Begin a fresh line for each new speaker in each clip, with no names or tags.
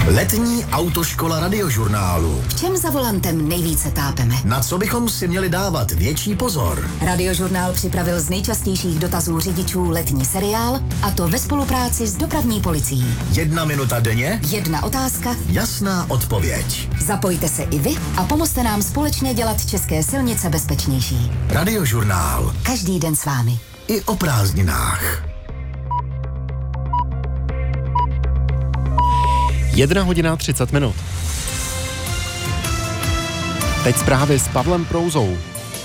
Letní autoškola Radiožurnálu.
V čem za volantem nejvíce tápeme?
Na co bychom si měli dávat větší pozor?
Radiožurnál připravil z nejčastějších dotazů řidičů letní seriál, a to ve spolupráci s dopravní policií.
1 minuta denně,
1 otázka,
jasná odpověď.
Zapojte se i vy a pomozte nám společně dělat české silnice bezpečnější.
Radiožurnál.
Každý den s vámi.
I o prázdninách.
1:30. Teď zprávy s Pavlem Prouzou.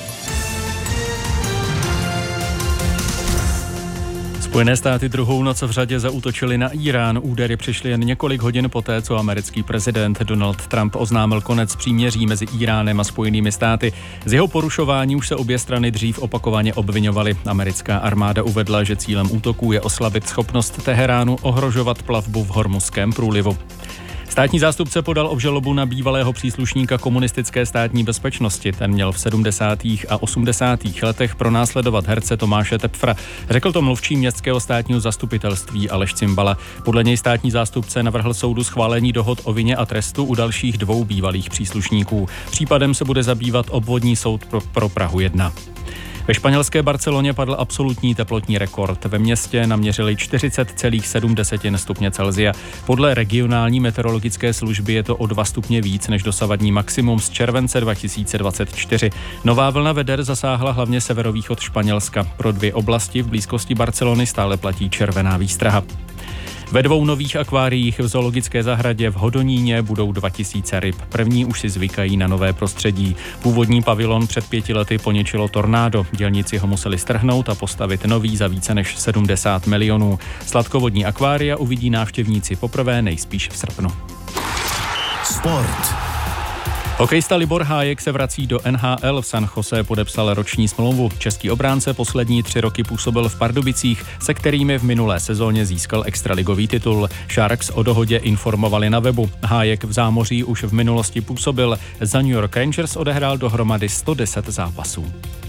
Spojené státy druhou noc v řadě zaútočily na Irán. Údery přišly jen několik hodin poté, co americký prezident Donald Trump oznámil konec příměří mezi Iránem a Spojenými státy. Z jeho porušování už se obě strany dřív opakovaně obviňovaly. Americká armáda uvedla, že cílem útoků je oslabit schopnost Teheránu ohrožovat plavbu v Hormuzském průlivu. Státní zástupce podal obžalobu na bývalého příslušníka komunistické státní bezpečnosti. Ten měl v 70. a 80. letech pronásledovat herce Tomáše Tepfra. Řekl to mluvčí městského státního zastupitelství Aleš Cimbala. Podle něj státní zástupce navrhl soudu schválení dohod o vině a trestu u dalších 2 bývalých příslušníků. Případem se bude zabývat obvodní soud pro Prahu 1. Ve španělské Barceloně padl absolutní teplotní rekord. Ve městě naměřili 40,7 stupně Celsia. Podle regionální meteorologické služby je to o 2 stupně víc než dosavadní maximum z července 2024. Nová vlna veder zasáhla hlavně severovýchod Španělska. Pro 2 oblasti v blízkosti Barcelony stále platí červená výstraha. Ve 2 nových akváriích v zoologické zahradě v Hodoníně budou 2000 ryb. První už si zvykají na nové prostředí. Původní pavilon před 5 lety poničilo tornádo. Dělníci ho museli strhnout a postavit nový za více než 70 milionů. Sladkovodní akvária uvidí návštěvníci poprvé nejspíš v srpnu.
Sport.
Hokejista Libor Hájek se vrací do NHL. V San Jose podepsal roční smlouvu. Český obránce poslední 3 roky působil v Pardubicích, se kterými v minulé sezóně získal extraligový titul. Sharks o dohodě informovali na webu. Hájek v zámoří už v minulosti působil. Za New York Rangers odehrál dohromady 110 zápasů.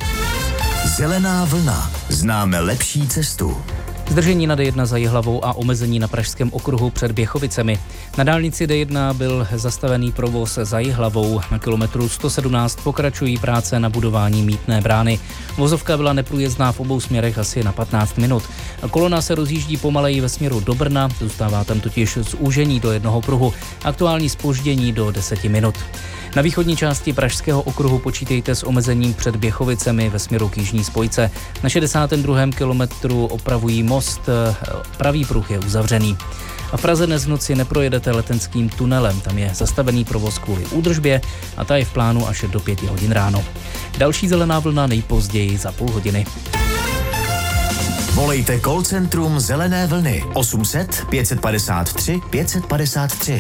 Zelená vlna. Známe lepší cestu.
Zdržení na D1 za Jihlavou a omezení na Pražském okruhu před Běchovicemi. Na dálnici D1 byl zastavený provoz za Jihlavou. Na kilometru 117 pokračují práce na budování mýtné brány. Vozovka byla neprůjezdná v obou směrech asi na 15 minut. Kolona se rozjíždí pomaleji ve směru do Brna, zůstává tam totiž zúžení do jednoho pruhu. Aktuální zpoždění do 10 minut. Na východní části Pražského okruhu počítejte s omezením před Běchovicemi ve směru k jižní spojce. Na 62. kilometru opravují most, pravý pruh je uzavřený. A v Praze dnes v noci neprojedete Letenským tunelem, tam je zastavený provoz kvůli údržbě a ta je v plánu až do 5 hodin ráno. Další zelená vlna nejpozději za půl hodiny.
Volejte call centrum Zelené vlny 800 553 553.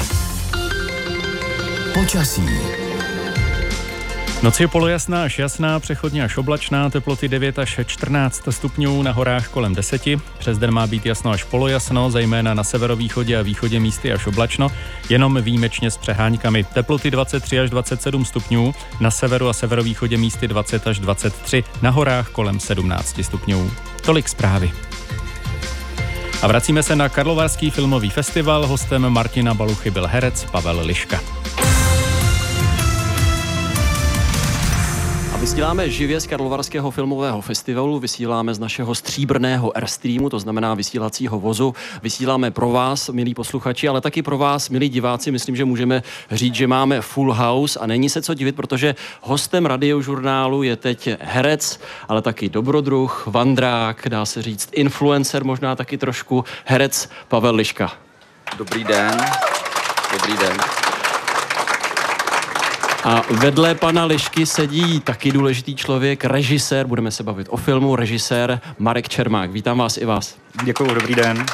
Počasí.
Noc je polojasná až jasná, přechodně až oblačná, teploty 9 až 14 stupňů, na horách kolem 10. Přes den má být jasno až polojasno, zejména na severovýchodě a východě místy až oblačno, jenom výjimečně s přeháňkami. Teploty 23 až 27 stupňů, na severu a severovýchodě místy 20 až 23, na horách kolem 17 stupňů. Tolik zprávy. A vracíme se na Karlovarský filmový festival. Hostem Martina Baluchy byl herec Pavel Liška.
Vysíláme živě z Karlovarského filmového festivalu, vysíláme z našeho stříbrného Airstreamu, to znamená vysílacího vozu. Vysíláme pro vás, milí posluchači, ale taky pro vás, milí diváci. Myslím, že můžeme říct, že máme full house a není se co divit, protože hostem Radiožurnálu je teď herec, ale taky dobrodruh, vandrák, dá se říct influencer, možná taky trošku, herec Pavel Liška.
Dobrý den. Dobrý den.
A vedle pana Lišky sedí taky důležitý člověk, režisér, budeme se bavit o filmu, režisér Marek Čermák. Vítám vás i vás.
Děkuju, dobrý den.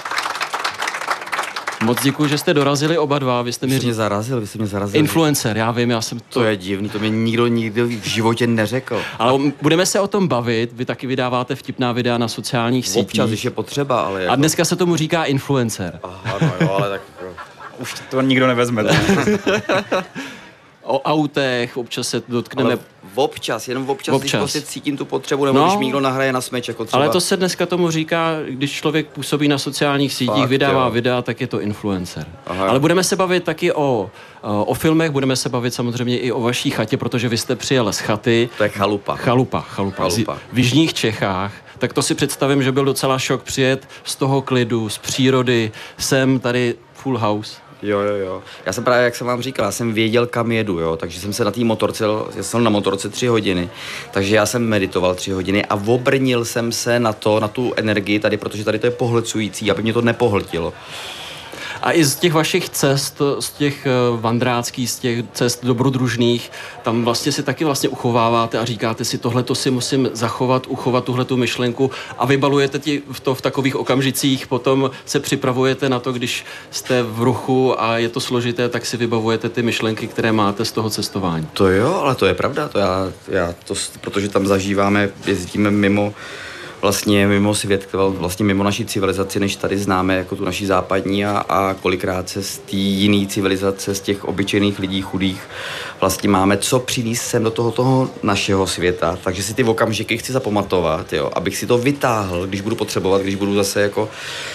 Moc děkuji, že jste dorazili oba dva. Vy jste mě
zarazil.
Influencer, já vím, já jsem
to je divný, to mi nikdo nikdy v životě neřekl.
Ale budeme se o tom bavit, vy taky vydáváte vtipná videa na sociálních sítích.
Občas, když je potřeba, ale jako...
A dneska se tomu říká influencer.
Aha, no jo, ale tak už to nikdo nevezme.
O autech, občas se dotkneme
Občas, když prostě cítím tu potřebu, nebo když mi někdo nahraje na smeč, jako třeba.
Ale to se dneska tomu říká, když člověk působí na sociálních sítích, vydává videa, tak je to influencer. Aha. Ale budeme se bavit taky o filmech, budeme se bavit samozřejmě i o vaší chatě, protože vy jste přijel z chaty.
To je chalupa.
V jižních Čechách. Tak to si představím, že byl docela šok přijet z toho klidu, z přírody, sem tady full house.
Jo. Já jsem právě, jak jsem vám říkal, já jsem věděl, kam jedu, jo, takže jsem se na té motorce, já jsem na motorce 3 hodiny, takže já jsem meditoval 3 hodiny a obrnil jsem se na tu energii tady, protože tady to je pohlcující, aby mě to nepohltilo.
A i z těch vašich cest, z těch vandráckých, z těch cest dobrodružných, tam vlastně si taky vlastně uchováváte a říkáte si, tohleto si musím zachovat, uchovat tuhletu myšlenku a vybalujete to v takových okamžicích, potom se připravujete na to, když jste v ruchu a je to složité, tak si vybavujete ty myšlenky, které máte z toho cestování.
To jo, ale to je pravda, to já protože tam zažíváme, jezdíme mimo svět, vlastně mimo naší civilizaci, než tady známe, jako tu naší západní a kolikrát se z té jiné civilizace, z těch obyčejných lidí chudých, vlastně máme co přinést sem do toho našeho světa, takže si ty okamžiky chci zapamatovat, jo, abych si to vytáhl, když budu potřebovat, když budu zase jako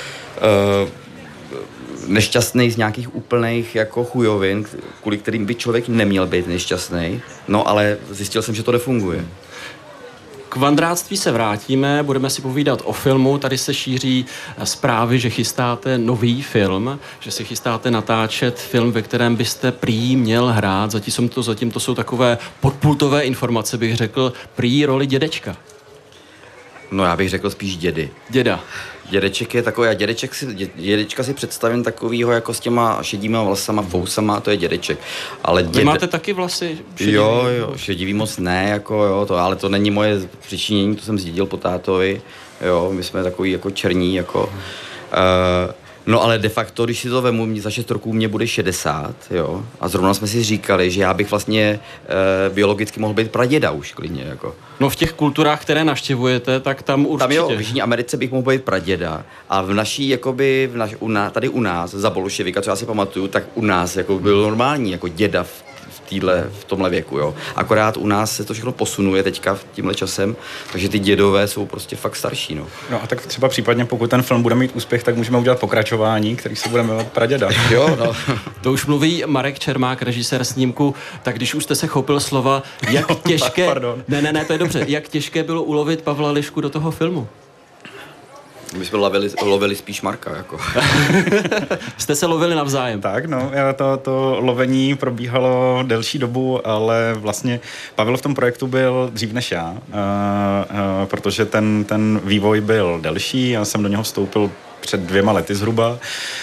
nešťastný z nějakých úplných jako chujovin, kvůli kterým by člověk neměl být nešťastný, no ale zjistil jsem, že to nefunguje.
K vandráctví se vrátíme, budeme si povídat o filmu. Tady se šíří zprávy, že chystáte nový film, že si chystáte natáčet film, ve kterém byste prý měl hrát. Zatím to jsou takové podpultové informace, bych řekl, prý roli dědečka.
No já bych řekl spíš dědy.
Děda.
Dědeček je takový, dědečka si představím takovýho jako s těma šedivýma vlasama, vousama, to je dědeček. Ale
Vy máte taky vlasy šedivý?
Jo, šedivý moc ne, jako jo, ale to není moje přičinění, to jsem zdědil po tátovi, jo, my jsme takový jako černí, jako... No ale de facto, když si to vemu, za 6 roků mě bude 60, jo, a zrovna jsme si říkali, že já bych vlastně biologicky mohl být praděda už klidně, jako.
No v těch kulturách, které navštěvujete, tak tam určitě.
Tam jo, v Jižní Americe bych mohl být praděda a v naší, jakoby, tady u nás, za bolševika, co já si pamatuju, tak u nás jako byl normální, jako děda v tomhle věku, jo. Akorát u nás se to všechno posunuje teďka tímhle časem, takže ty dědové jsou prostě fakt starší, no.
No a tak třeba případně, pokud ten film bude mít úspěch, tak můžeme udělat pokračování, který se bude jmenovat Praděda.
Jo, no.
To už mluví Marek Čermák, režisér snímku, tak když už jste se chopil slova, jak těžké...
Pardon.
Ne, to je dobře. Jak těžké bylo ulovit Pavla Lišku do toho filmu?
My jsme lovili spíš Marka, jako.
Jste se lovili navzájem.
Tak, no, to lovení probíhalo delší dobu, ale vlastně Pavel v tom projektu byl dřív než já, protože ten vývoj byl delší, já jsem do něho vstoupil před 2 lety zhruba,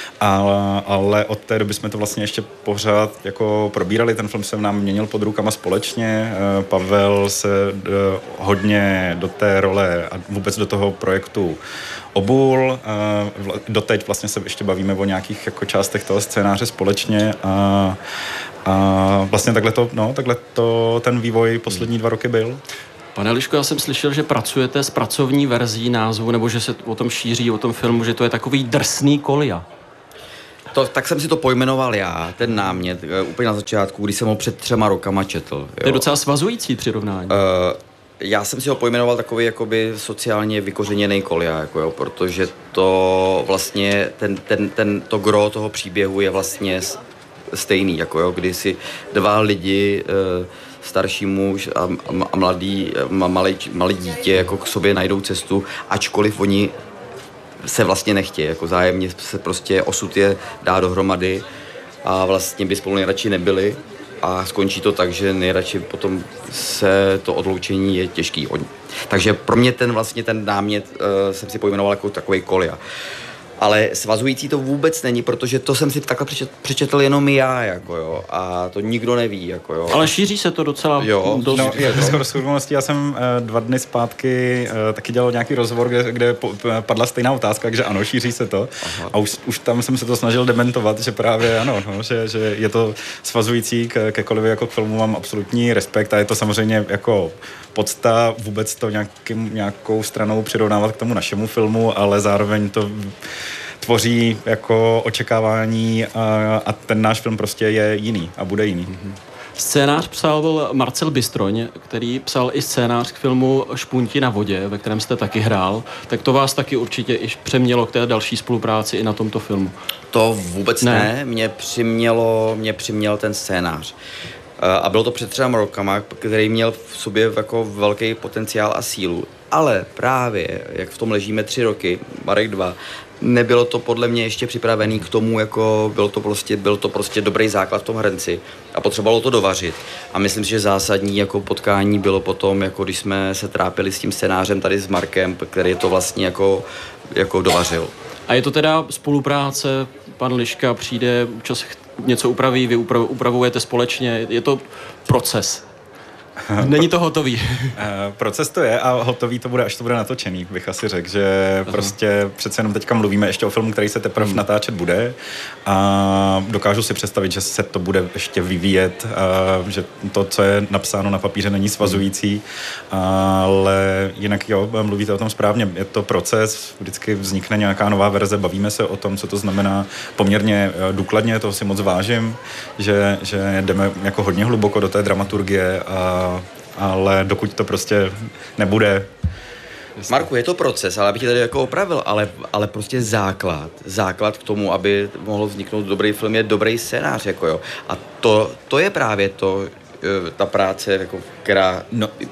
ale od té doby jsme to vlastně ještě pořád jako probírali, ten film se nám měnil pod rukama společně, Pavel se hodně do té role a vůbec do toho projektu obul, doteď vlastně se ještě bavíme o nějakých jako částech toho scénáře společně a vlastně takhle to ten vývoj poslední 2 roky byl.
Pane Liško, já jsem slyšel, že pracujete s pracovní verzí názvu, nebo že se o tom šíří, o tom filmu, že to je takový drsný kolia.
Tak jsem si to pojmenoval já, ten námět, úplně na začátku, když jsem ho před 3 rokama četl. Jo.
To je docela svazující přirovnání.
Já jsem si ho pojmenoval takový jakoby sociálně vykořeněný kolia, jako jo, protože to vlastně, to gro toho příběhu je vlastně stejný, jako jo, kdy si 2 lidi, starší muž a malé dítě jako k sobě najdou cestu, ačkoliv oni se vlastně nechtějí, jako zájemně se prostě osud je dá dohromady a vlastně by spolu nejradši nebyli a skončí to tak, že nejradši potom se to odloučení je těžký. Takže pro mě ten námět jsem si pojmenoval jako takovej kolia. Ale svazující to vůbec není, protože to jsem si takhle přečetl jenom já, jako jo, a to nikdo neví, jako jo.
Ale šíří se to docela dost.
No, skoro s chudbností, já jsem 2 dny zpátky taky dělal nějaký rozhovor, kde padla stejná otázka, takže ano, šíří se to. Aha. A už tam jsem se to snažil dementovat, že právě ano, no, že je to svazující ke Kolivi jako k filmu, mám absolutní respekt a je to samozřejmě jako podsta vůbec to nějakou stranou přirovnávat k tomu našemu filmu, ale zároveň to tvoří jako očekávání a ten náš film prostě je jiný a bude jiný.
Scénář psal Marcel Bystroň, který psal i scénář k filmu Špunti na vodě, ve kterém jste taky hrál. Tak to vás taky určitě i přemělo k té další spolupráci i na tomto filmu.
To vůbec ne. Mě přiměl ten scénář. A bylo to před 3 rokama, který měl v sobě jako velký potenciál a sílu. Ale právě, jak v tom ležíme 3 roky, Marek 2, nebylo to podle mě ještě připravený k tomu, jako byl to prostě dobrý základ v tom hrnci a potřebovalo to dovařit. A myslím si, že zásadní jako potkání bylo potom, jako když jsme se trápili s tím scénářem tady s Markem, který to vlastně jako dovařil.
A je to teda spolupráce, pan Liška přijde, občas něco upraví, vy upravujete společně, je to proces? Není to hotový.
Proces to je a hotový to bude, až to bude natočený, bych asi řekl, že prostě přece jenom teďka mluvíme ještě o filmu, který se teprve natáčet bude a dokážu si představit, že se to bude ještě vyvíjet, že to, co je napsáno na papíře, není svazující, ale jinak jo, mluvíte o tom správně, je to proces, vždycky vznikne nějaká nová verze, bavíme se o tom, co to znamená poměrně důkladně, toho si moc vážím, že jdeme jako hodně hluboko do té dramaturgie, ale dokud to prostě nebude.
Marku, je to proces, ale abych tě tady jako opravil, ale prostě základ k tomu, aby mohl vzniknout dobrý film, je dobrý scénář, jako jo. A to je právě to, ta práce, jako, která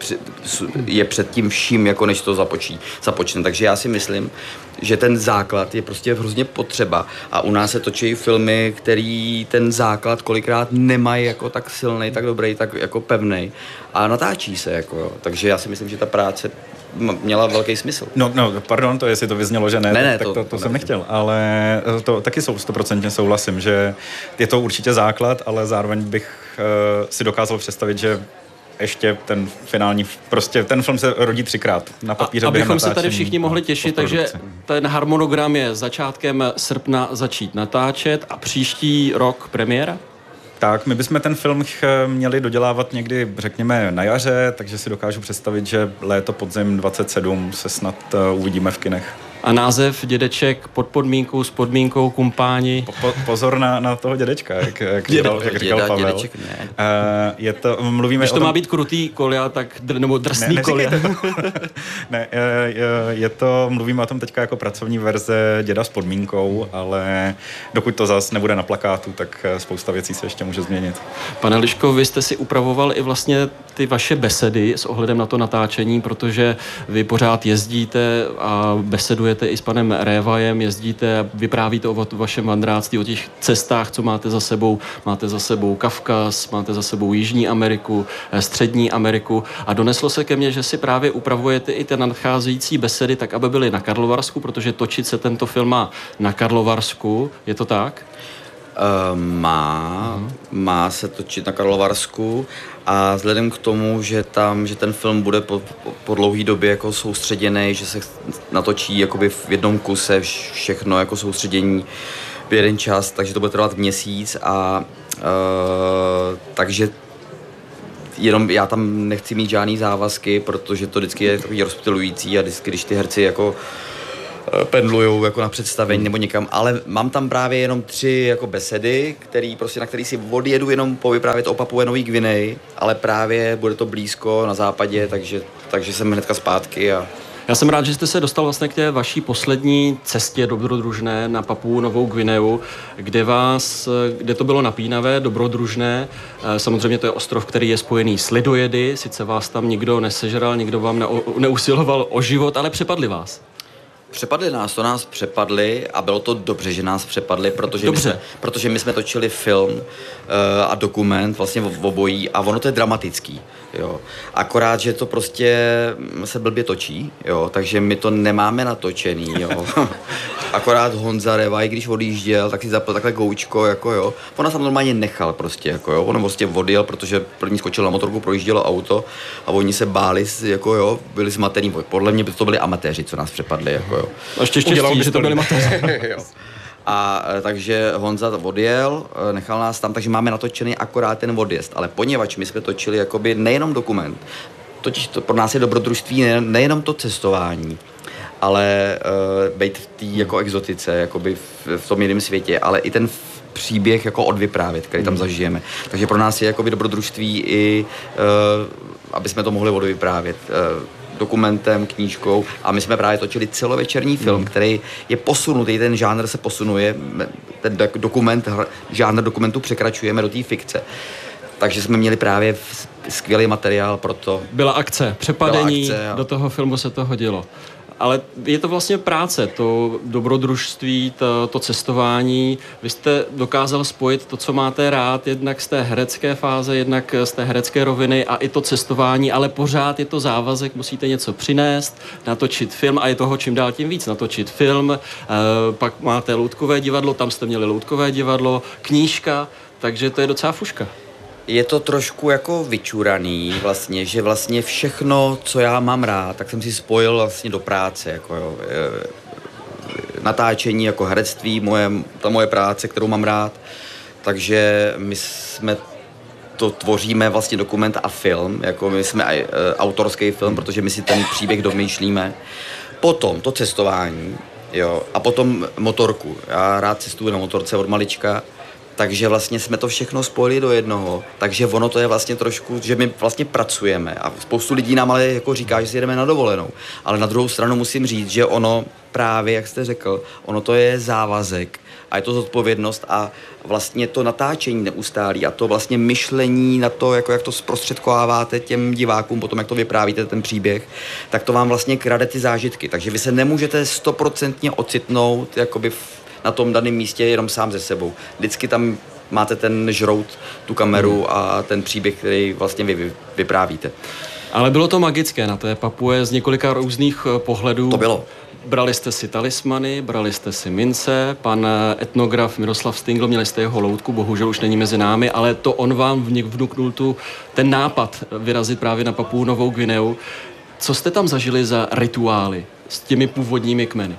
je před tím vším, jako než to započne. Takže já si myslím, že ten základ je prostě hrozně potřeba a u nás se točí filmy, který ten základ kolikrát nemají jako tak silnej, tak dobrý, tak jako pevnej a natáčí se, jako jo. Takže já si myslím, že ta práce měla velký smysl.
No, pardon, to jestli to vyznělo, že ne, tak to jsem nechtěl, ale to taky 100% souhlasím, že je to určitě základ, ale zároveň bych si dokázal představit, že ještě ten finální, prostě ten film se rodí 3krát na papíře.
Abychom se tady všichni mohli těšit, takže ten harmonogram je začátkem srpna začít natáčet a příští rok premiéra?
Tak, my bychom ten film měli dodělávat někdy, řekněme, na jaře, takže si dokážu představit, že léto, podzim 27 se snad uvidíme v kinech.
A název Dědeček pod podmínkou, s podmínkou kumpáni?
Pozor na toho dědečka, jak říkal Pavel.
Dědeček ne.
Je to, mluvíme
když to má být krutý kolia, tak nebo drsný kolia.
Ne, mluvíme o tom teďka jako pracovní verze Děda s podmínkou, ale dokud to zas nebude na plakátu, tak spousta věcí se ještě může změnit.
Pane Liško, vy jste si upravoval i vlastně ty vaše besedy s ohledem na to natáčení, protože vy pořád jezdíte a besedujete i s panem Révajem, jezdíte a vyprávíte o vašem vandráctví, o těch cestách, co máte za sebou. Máte za sebou Kavkaz, máte za sebou Jižní Ameriku, Střední Ameriku a doneslo se ke mně, že si právě upravujete i ty nadcházející besedy tak, aby byly na Karlovarsku, protože točit se tento film má na Karlovarsku. Je to tak?
Má se točit na Karlovarsku a vzhledem k tomu, že ten film bude po dlouhé době jako soustředěný, že se natočí jakoby v jednom kuse všechno jako soustředění v jeden čas, takže to bude trvat měsíc a takže jenom já tam nechci mít žádný závazky, protože to vždycky je takový rozptylující a vždycky, když ty herci jako pendlujou jako na představení nebo někam, ale mám tam právě jenom 3 jako besedy, na který si odjedu jenom povyprávět o Papue Nový Gvineji, ale právě bude to blízko na západě, takže jsem hnedka zpátky a
Já jsem rád, že jste se dostal vlastně k té vaší poslední cestě dobrodružné na Papuu Novou Gvineu, kde to bylo napínavé, dobrodružné. Samozřejmě to je ostrov, který je spojený s lidojedy, sice vás tam nikdo nesežral, nikdo vám neusiloval o život, ale přepadli vás.
Přepadli nás, to nás přepadli a bylo to dobře, že nás přepadli, protože my jsme točili film a dokument vlastně v obojí a ono to je dramatický, jo. Akorát, že to prostě se blbě točí, jo, takže my to nemáme natočený, jo. Akorát Honza Révaj, když odjížděl, tak si zapl takhle goučko, jako jo. On nás tam normálně nechal prostě, jako jo. On prostě odjel, protože první skočil na motorku, projíždělo auto a oni se báli, jako jo, byli zmatený. Podle mě by to byli amatéři, co nás přepadli, jako jo.
A ještě štěstí, že to byli amatéři.
A takže Honza odjel, nechal nás tam, takže máme natočený akorát ten odjezd. Ale poněvadž my jsme točili jakoby nejenom dokument, totiž to pro nás je dobrodružství nejenom to cestování, ale být v té jako exotice, jakoby v tom jiném světě, ale i ten příběh jako odvyprávět, který tam zažijeme. Takže pro nás je jakoby dobrodružství i, aby jsme to mohli odvyprávět dokumentem, knížkou a my jsme právě točili celovečerní film, který je posunutý, ten žánr se posunuje, ten dokument, žánr dokumentu překračujeme do té fikce. Takže jsme měli právě skvělý materiál pro to.
Byla akce, přepadení, do toho filmu se to hodilo. Ale je to vlastně práce, to dobrodružství, to cestování. Vy jste dokázal spojit to, co máte rád, jednak z té herecké fáze, jednak z té herecké roviny a i to cestování, ale pořád je to závazek, musíte něco přinést, natočit film a je toho čím dál tím víc. Natočit film, pak máte loutkové divadlo, tam jste měli loutkové divadlo, knížka, takže to je docela fuška.
Je to trošku jako vyčuraný vlastně, že vlastně všechno, co já mám rád, tak jsem si spojil vlastně do práce, jako jo. Natáčení jako herectví, ta moje práce, kterou mám rád, takže my jsme to tvoříme vlastně dokument a film, jako my jsme autorský film, protože my si ten příběh domýšlíme. Potom to cestování, jo, a potom motorku. Já rád cestuju na motorce od malička, takže vlastně jsme to všechno spojili do jednoho, takže ono to je vlastně trošku, že my vlastně pracujeme a spoustu lidí nám ale jako říká, že si jedeme na dovolenou, ale na druhou stranu musím říct, že ono právě, jak jste řekl, ono to je závazek a je to zodpovědnost a vlastně to natáčení neustálí a to vlastně myšlení na to, jako jak to zprostředkováváte těm divákům, potom jak to vyprávíte ten příběh, tak to vám vlastně krade ty zážitky, takže vy se nemůžete 100% ocitnout jakoby na tom daném místě jenom sám ze sebou. Vždycky tam máte ten žrout, tu kameru a ten příběh, který vlastně vy vyprávíte.
Ale bylo to magické na té Papue z několika různých pohledů.
To bylo.
Brali jste si talismany, brali jste si mince, pan etnograf Miroslav Stingl, měli jste jeho loutku, bohužel už není mezi námi, ale to on vám vnuknul ten nápad vyrazit právě na Papuu Novou Guineu. Co jste tam zažili za rituály s těmi původními kmeny?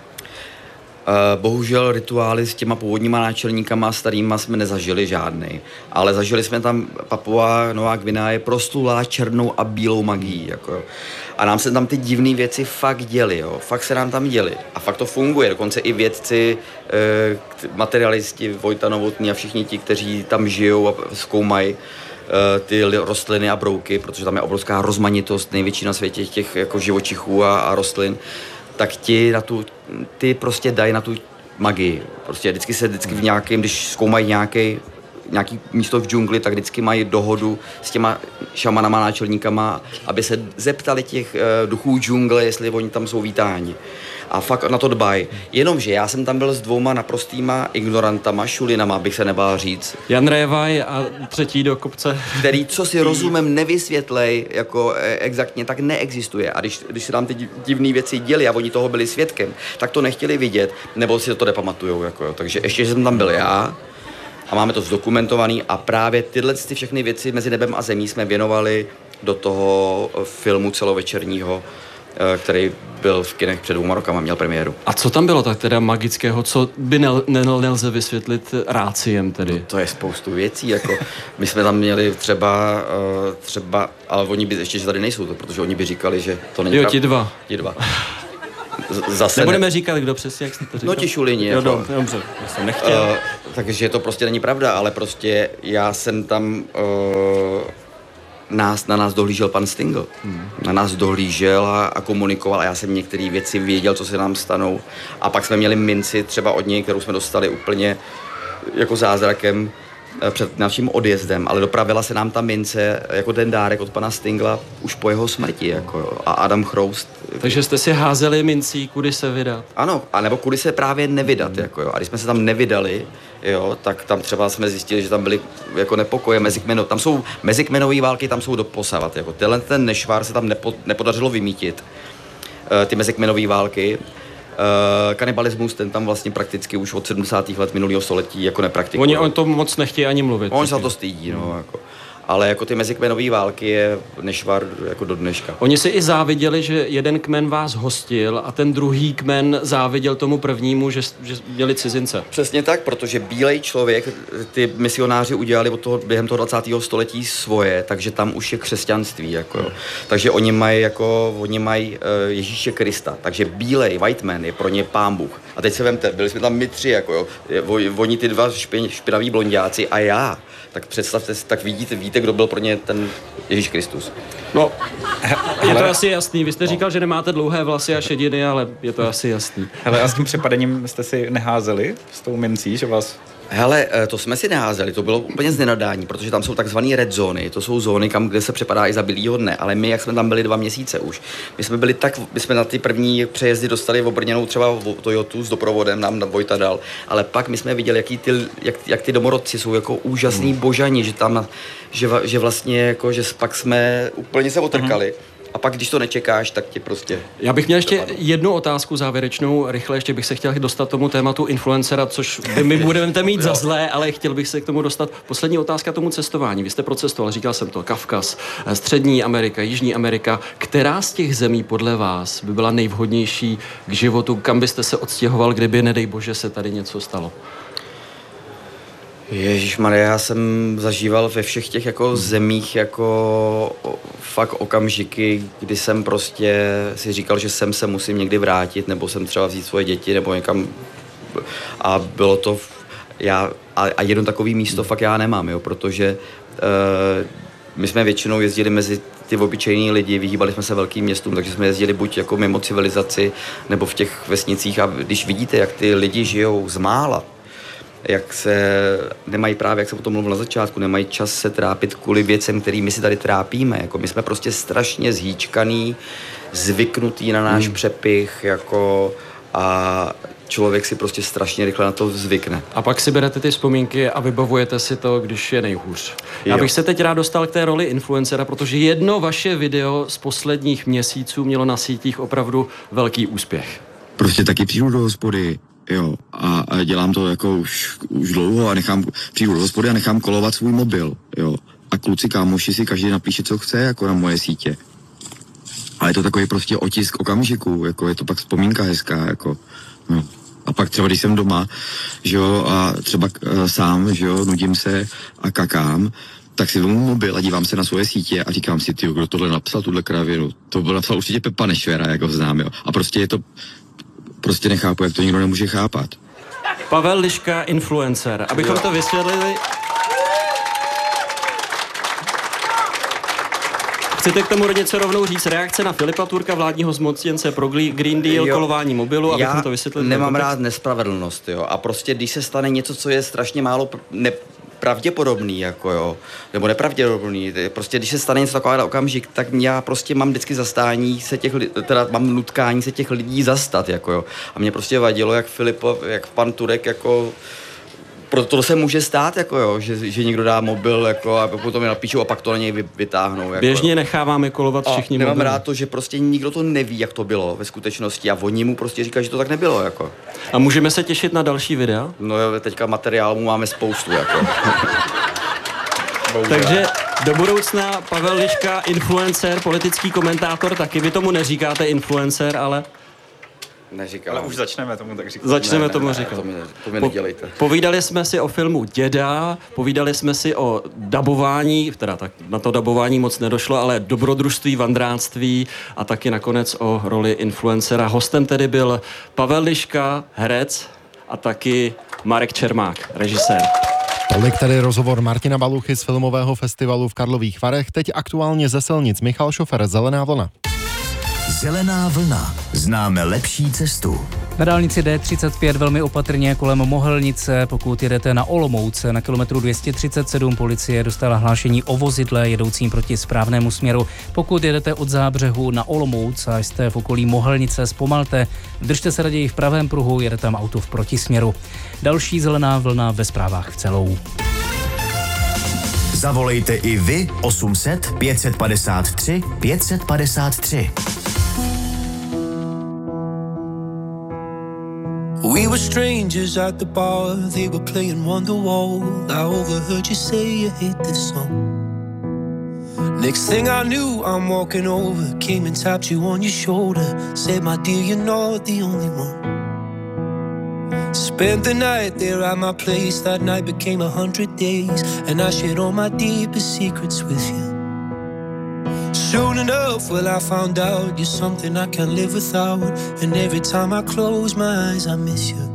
Bohužel rituály s těma původníma náčelníkama starýma jsme nezažili žádný, ale zažili jsme tam Papua Nová Guinea je proslulá černou a bílou magií. Jako. A nám se tam ty divné věci fakt děly, jo. Fakt se nám tam děly. A fakt to funguje, dokonce i vědci, materialisti, Vojta Novotný a všichni ti, kteří tam žijou a zkoumají ty rostliny a brouky, protože tam je obrovská rozmanitost, největší na světě těch jako živočichů a rostlin, tak ty prostě dají na tu magii. Prostě vždycky v nějakém, když zkoumají nějaký místo v džungli, tak vždycky mají dohodu s těma šamanama, náčelníkama, aby se zeptali těch duchů džungle, jestli oni tam jsou vítáni. A fakt na to dbají. Jenomže já jsem tam byl s 2 naprostýma ignorantama, šulinama, bych se nebál říct.
Jan Révaj a třetí do kopce.
Který, co si rozumem, nevysvětlej jako exaktně, tak neexistuje. A když se tam ty divné věci děly a oni toho byli svědkem, tak to nechtěli vidět, nebo si to nepamatujou. Jako, takže ještě jsem tam byl já a máme to zdokumentovaný a právě tyhle všechny věci mezi nebem a zemí jsme věnovali do toho filmu celovečerního, který byl v kinech před 2 rokama, měl premiéru.
A co tam bylo tak teda magického, co by nelze vysvětlit ráciem tedy?
No, to je spoustu věcí, jako my jsme tam měli třeba, ale oni by ještě, že tady nejsou, protože oni by říkali, že to není
ti dva.
Zase
nebudeme říkat, kdo přesně, jak jste to říkal.
No ti šulini.
Jako. Dobře, já jsem nechtěl.
Takže to prostě není pravda, ale prostě já jsem tam... Na nás dohlížel pan Stingl. Na nás dohlížel a komunikoval a já jsem některé věci věděl, co se nám stanou. A pak jsme měli minci třeba od něj, kterou jsme dostali úplně jako zázrakem před naším odjezdem, ale dopravila se nám ta mince jako ten dárek od pana Stingla už po jeho smrti. Jako, a Adam Chroust.
Takže jste si házeli mincí, kudy se vydat?
Ano, anebo kudy se právě nevydat. Jako, jo. A když jsme se tam nevydali, jo, tak tam třeba jsme zjistili, že tam byly jako nepokoje tam jsou mezikmenové války, tam jsou doposavat. Jako. Ten nešvar se tam nepodařilo vymítit. Ty mezikmenové války. Kanibalismus, ten tam vlastně prakticky už od 70. let minulého století jako nepraktikuje.
Oni to moc nechtějí ani mluvit.
Oni se to stydí, no, jako. ale jako ty mezikmenové války je nešvar jako do dneška.
Oni si i záviděli, že jeden kmen vás hostil a ten druhý kmen záviděl tomu prvnímu, že měli cizince.
Přesně tak, protože bílej člověk, ty misionáři udělali od toho, během toho 20. století svoje, takže tam už je křesťanství. Jako. Takže oni mají Ježíše Krista, takže bílej, white man je pro ně Pán Bůh. A teď se vemte, byli jsme tam my tři, jako, oni ty dva špinaví blonďáci a já. Tak představte si, tak víte, kdo byl pro ně ten Ježíš Kristus.
No, je to asi jasný. Vy jste říkal, že nemáte dlouhé vlasy a šediny, ale je to asi jasný.
Hele, a s tím přepadením jste si neházeli s tou mincí, že vás...
Hele, to jsme si neházeli, to bylo úplně z nenadání, protože tam jsou takzvané red zóny, to jsou zóny, kde se přepadá i za bílýho dne, ale my, jak jsme tam byli 2 měsíce už, my jsme na ty první přejezdy dostali obrněnou třeba Toyotu s doprovodem, nám Vojta dal, ale pak my jsme viděli, jak ty domorodci jsou jako úžasný božani, že vlastně jako, že pak jsme úplně se otrkali. A pak, když to nečekáš, tak ti prostě...
Já bych měl ještě jednu otázku závěrečnou, rychle ještě bych se chtěl dostat tomu tématu influencera, což my budeme mít za zlé, ale chtěl bych se k tomu dostat. Poslední otázka tomu cestování. Vy jste procestoval, říkal jsem to, Kavkaz, Střední Amerika, Jižní Amerika. Která z těch zemí podle vás by byla nejvhodnější k životu? Kam byste se odstěhoval, kdyby, nedej bože, se tady něco stalo?
Ježišmarja, já jsem zažíval ve všech těch jako zemích jako fakt okamžiky, kdy jsem prostě si říkal, že sem se musím někdy vrátit, nebo jsem třeba vzít svoje děti, nebo někam. A bylo to, a jedno takový místo fakt já nemám, jo, protože my jsme většinou jezdili mezi ty obyčejní lidi, vyhýbali jsme se velkým městům, takže jsme jezdili buď jako mimo civilizaci, nebo v těch vesnicích, a když vidíte, jak ty lidi žijou z mála, jak se nemají právě, jak jsem o tom mluvil na začátku, nemají čas se trápit kvůli věcem, který my si tady trápíme. Jako my jsme prostě strašně zhýčkaný, zvyknutý na náš přepich, jako, a člověk si prostě strašně rychle na to zvykne.
A pak si berete ty vzpomínky a vybavujete si to, když je nejhůř. Já bych se teď rád dostal k té roli influencera, protože jedno vaše video z posledních měsíců mělo na sítích opravdu velký úspěch.
Prostě taky přijdu do hospody, jo, a dělám to jako už dlouho a přijdu do hospody a nechám kolovat svůj mobil, jo. A kluci, kámoši si každý napíše, co chce, jako na moje sítě. A je to takový prostě otisk okamžiku, jako je to pak vzpomínka hezká, jako, no. A pak třeba, když jsem doma, že jo, a třeba sám, že jo, nudím se a kakám, tak si vezmu mobil a dívám se na svoje sítě a říkám si, tyjo, kdo tohle napsal, tuhle kravinu. To byl napsal určitě Pepa Nešvera, jako znám, jo. A prostě je to, prostě nechápu, jak to nikdo nemůže chápat.
Pavel Liška, influencer. Abychom to vysvětlili. Chcete k tomu něco rovnou říct? Reakce na Filipa Turka, vládního zmocněnce pro Green Deal, kolování mobilu, abychom to vysvětlili?
Já nemám rád nespravedlnost, jo. A prostě, když se stane něco, co je strašně málo pravděpodobný, jako jo, nebo nepravděpodobný, prostě když se stane něco takového okamžik, tak já prostě mám vždycky zastání se mám nutkání se těch lidí zastat, jako jo. A mě prostě vadilo, jak pan Turek, jako, proto se může stát, jako jo, že někdo dá mobil, jako, a potom je napíšou a pak to na něj vytáhnou. Jako,
běžně necháváme kolovat všichni mobily.
Nemám rád to, že prostě nikdo to neví, jak to bylo ve skutečnosti, a oni mu prostě říkají, že to tak nebylo, jako.
A můžeme se těšit na další videa?
No jo, teďka materiálu máme spoustu, jako.
Takže do budoucna Pavel Liška, influencer, politický komentátor, taky vy tomu neříkáte influencer, ale...
Neříkám.
Ale už začneme tomu tak říkat.
Začneme tomu říkat.
To mi nedělejte.
Povídali jsme si o filmu Děda, povídali jsme si o dabování, teda tak na to dabování moc nedošlo, ale dobrodružství, vandráctví a taky nakonec o roli influencera. Hostem tedy byl Pavel Liška, herec, a taky Marek Čermák, režisér.
Tolik tedy rozhovor Martina Baluchy z filmového festivalu v Karlových Varech, teď aktuálně ze silnic Michal Šofer, Zelená vlna.
Zelená vlna. Známe lepší cestu.
Na dálnici D35 velmi opatrně kolem Mohelnice, pokud jedete na Olomouce, na kilometru 237 policie dostala hlášení o vozidle jedoucím proti správnému směru. Pokud jedete od Zábřehu na Olomouc a jste v okolí Mohelnice, zpomalte, držte se raději v pravém pruhu, jede tam auto v protisměru. Další zelená vlna ve zprávách v celou.
Zavolejte i vy 800 553 553.
We were strangers at the bar, they were playing Wonderwall. I overheard you say you hate this song. Next thing I knew, I'm walking over, came and tapped you on your shoulder, said, my dear, you're not the only one. Spent the night there at my place, that night became 100 days, and I shared all my deepest secrets with you. Soon enough, well, I found out you're something I can't live without, and every time I close my eyes, I miss you.